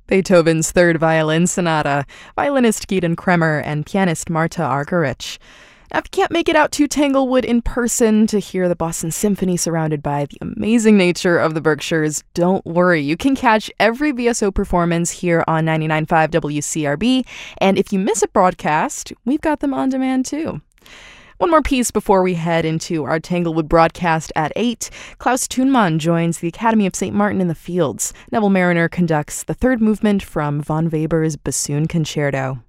Beethoven's Third Violin Sonata, violinist Gideon Kremer and pianist Marta Argerich. Now, if you can't make it out to Tanglewood in person to hear the Boston Symphony surrounded by the amazing nature of the Berkshires, don't worry. You can catch every VSO performance here on 99.5 WCRB, and if you miss a broadcast, we've got them on demand too. One more piece before we head into our Tanglewood broadcast at 8. Klaus Thunmann joins the Academy of St. Martin in the Fields. Neville Marriner conducts the third movement from von Weber's Bassoon Concerto.